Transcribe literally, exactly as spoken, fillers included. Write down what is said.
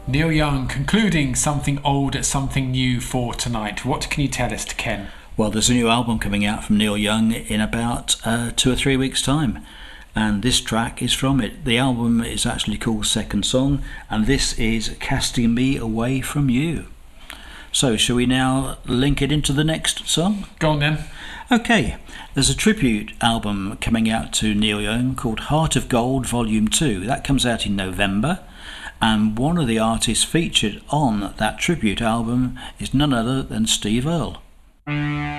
Neil Young concluding something old, something new for tonight. What can you tell us, Ken? Well, there's a new album coming out from Neil Young in about uh, two or three weeks' time, and this track is from it. The album is actually called Second Song, and this is Casting Me Away From You. So, shall we now link it into the next song? Go on then. Okay, there's a tribute album coming out to Neil Young called Heart of Gold Volume two. That comes out in November, and one of the artists featured on that tribute album is none other than Steve Earle.